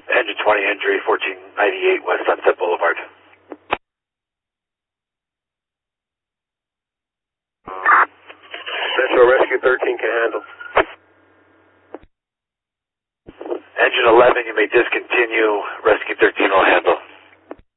Engine 20 injury, 1498 West Sunset Boulevard. Metro Rescue 13 can handle. Engine 11, you may discontinue. Rescue 13 will handle.